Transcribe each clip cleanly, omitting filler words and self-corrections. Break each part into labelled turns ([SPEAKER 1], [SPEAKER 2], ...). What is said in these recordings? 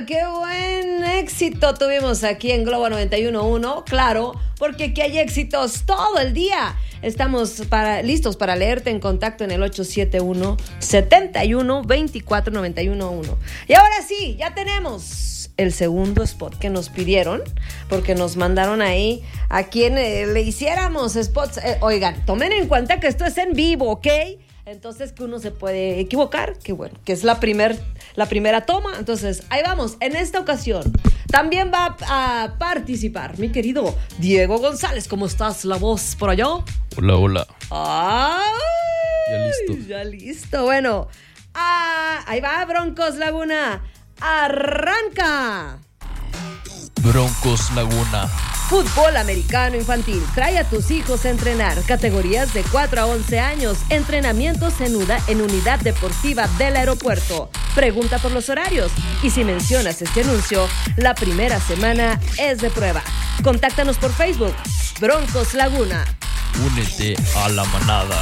[SPEAKER 1] ¡Qué buen éxito tuvimos aquí en Globo 91.1! Claro, porque aquí hay éxitos todo el día. Estamos listos para leerte en contacto en el 871-71-24-91.1. Y ahora sí, ya tenemos el segundo spot que nos pidieron, porque nos mandaron ahí a quien le hiciéramos spots. Oigan, tomen en cuenta que esto es en vivo, ¿ok? Entonces que uno se puede equivocar, que bueno, que es la primera toma. Entonces, ahí vamos. En esta ocasión también va a participar mi querido Diego González. ¿Cómo estás? ¿La voz por allá?
[SPEAKER 2] Hola, hola.
[SPEAKER 1] ¡Ay!
[SPEAKER 2] Ya listo.
[SPEAKER 1] Ya listo. Bueno, ahí va Broncos Laguna. ¡Arranca!
[SPEAKER 2] Broncos Laguna.
[SPEAKER 1] Fútbol americano infantil. Trae a tus hijos a entrenar. Categorías de 4 a 11 años. Entrenamientos en Unidad Deportiva del Aeropuerto. Pregunta por los horarios. Y si mencionas este anuncio, la primera semana es de prueba. Contáctanos por Facebook. Broncos Laguna.
[SPEAKER 2] Únete a la manada.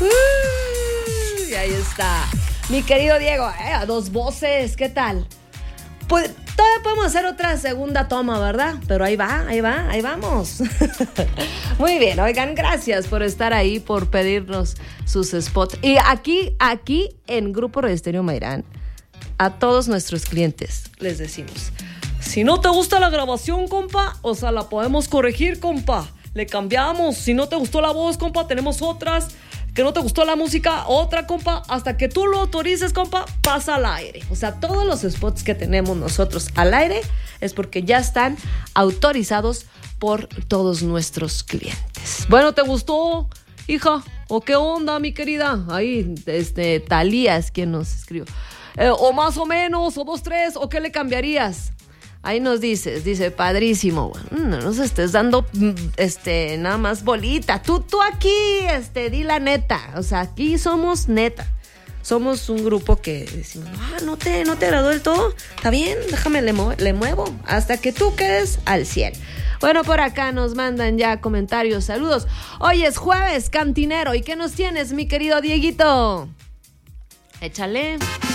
[SPEAKER 1] Y ahí está. Mi querido Diego, a dos voces. ¿Qué tal? Pues todavía podemos hacer otra segunda toma, ¿verdad? Pero ahí vamos. Muy bien, oigan, gracias por estar ahí, por pedirnos sus spots. Y aquí en Grupo Radio Estéreo Mairán, a todos nuestros clientes les decimos, si no te gusta la grabación, compa, o sea, la podemos corregir, compa. Le cambiamos. Si no te gustó la voz, compa, tenemos otras. Que no te gustó la música, otra, compa, hasta que tú lo autorices, compa, pasa al aire. O sea, todos los spots que tenemos nosotros al aire es porque ya están autorizados por todos nuestros clientes. Bueno, ¿te gustó, hija? ¿O qué onda, mi querida? Ahí, Talía es quien nos escribió. O más o menos, o 2, 3, ¿o qué le cambiarías? Ahí nos dice, padrísimo, no nos estés dando, nada más bolita. Tú aquí, di la neta. O sea, aquí somos neta. Somos un grupo que decimos, ¿no te agradó del todo? Está bien, déjame, le muevo hasta que tú quedes al 100. Bueno, por acá nos mandan ya comentarios, saludos. Hoy es jueves, cantinero. ¿Y qué nos tienes, mi querido Dieguito? Échale.